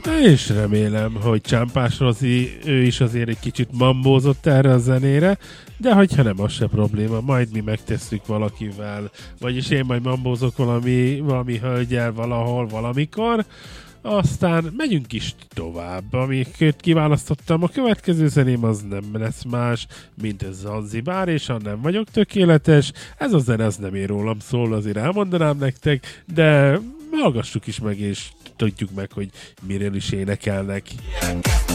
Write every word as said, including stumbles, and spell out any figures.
És remélem, hogy Csámpás Rozi, ő is azért egy kicsit mambózott erre a zenére, de hogyha nem, az se probléma, majd mi megtesszük valakivel, vagyis én majd mambózok valami, valami hölgyel valahol, valamikor, aztán megyünk is tovább. Amiket kiválasztottam, a következő zeném az nem lesz más, mint ez Zanzibár, és ha nem vagyok tökéletes, ez a zene az nem ér rólam szól, azért elmondanám nektek, de hallgassuk is meg, és tudjuk meg, hogy miről is énekelnek.